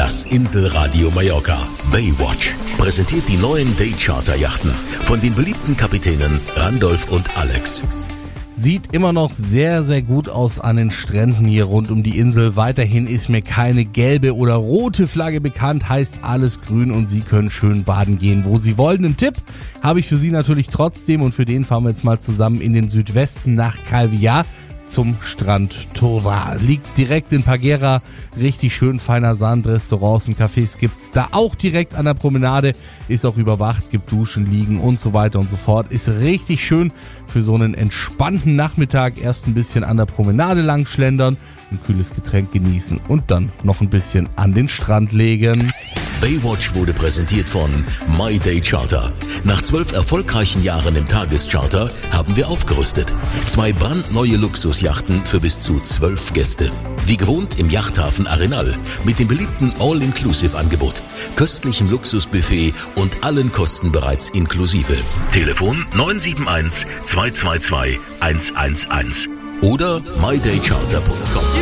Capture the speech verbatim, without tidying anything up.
Das Inselradio Mallorca. Baywatch präsentiert die neuen Daycharter-Yachten von den beliebten Kapitänen Randolph und Alex. Sieht immer noch sehr, sehr gut aus an den Stränden hier rund um die Insel. Weiterhin ist mir keine gelbe oder rote Flagge bekannt, heißt alles grün und Sie können schön baden gehen, wo Sie wollen. Einen Tipp habe ich für Sie natürlich trotzdem und für den fahren wir jetzt mal zusammen in den Südwesten nach Calvillar zum Strand Tora. Liegt direkt in Paguera, richtig schön feiner Sand, Restaurants und Cafés gibt's da auch direkt an der Promenade, ist auch überwacht, gibt Duschen, Liegen und so weiter und so fort. Ist richtig schön für so einen entspannten Nachmittag, erst ein bisschen an der Promenade lang schlendern, ein kühles Getränk genießen und dann noch ein bisschen an den Strand legen. Baywatch wurde präsentiert von My Day Charter. Nach zwölf erfolgreichen Jahren im Tagescharter haben wir aufgerüstet. Zwei brandneue Luxusjachten für bis zu zwölf Gäste. Wie gewohnt im Yachthafen Arenal mit dem beliebten All-Inclusive-Angebot, köstlichem Luxusbuffet und allen Kosten bereits inklusive. Telefon neun sieben eins, zwei zwei zwei, eins eins eins oder my day charter punkt com.